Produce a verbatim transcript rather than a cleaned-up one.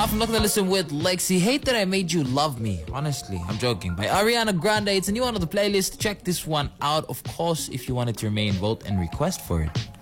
Now from Look at the Listen with Lexi. Hate That I Made You Love Me. Honestly, I'm joking. By Ariana Grande. It's a new one on the playlist. Check this one out. Of course, if you wanted to remain, vote and request for it.